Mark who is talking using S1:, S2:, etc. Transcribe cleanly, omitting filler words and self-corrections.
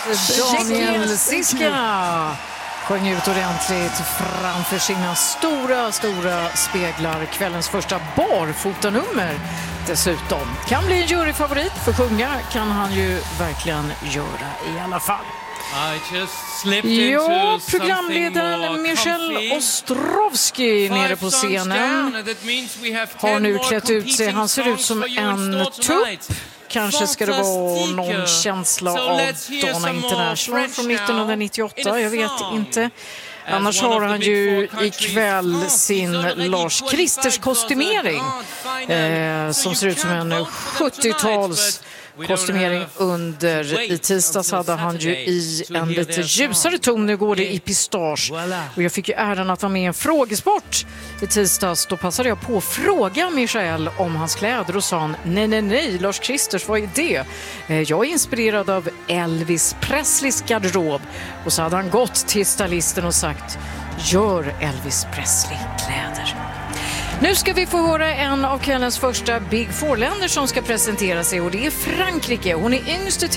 S1: Daniel Siska sjöng ut ordentligt framför sina stora speglar. Kvällens första barfotanummer dessutom. Kan bli en juryfavorit, för sjunga kan han ju verkligen göra i alla fall. Ja, programledaren Michel Ostrovsky nere på scenen har nu klätt ut sig. Han ser ut som en tupp. Kanske ska det vara någon känsla av Donna International från 1998, jag vet inte. Annars har han ju ikväll sin Lars Kristers kostymering som ser ut som en 70-tals kostymering under. I tisdags hade han ju i en lite ljusare ton. Nu går det i pistage. Och jag fick ju äran att vara med i en frågesport i tisdags. Då passade jag på att fråga Michel om hans kläder och sa han, nej, Lars Kristers, vad är det? Jag är inspirerad av Elvis Presleys garderob. Och så hade han gått till stylisten och sagt, gör Elvis Presley kläder. Nu ska vi få höra en av kvällens första Big Four-länder som ska presentera sig, och det är Frankrike. Hon är yngst